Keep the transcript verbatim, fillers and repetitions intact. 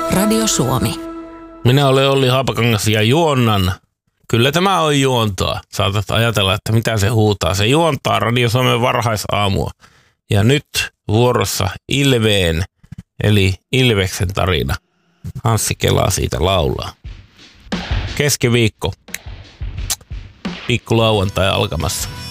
Radio Suomi. Minä olen Olli Haapakangas ja juonnan. Kyllä tämä on juontoa. Saatat ajatella, että mitä se huutaa. Se juontaa Radio Suomen varhaisaamua. Ja nyt vuorossa Ilveen, eli Ilveksen tarina. Anssi Kela siitä laulaa. Keskiviikko. Pikku lauantai alkamassa.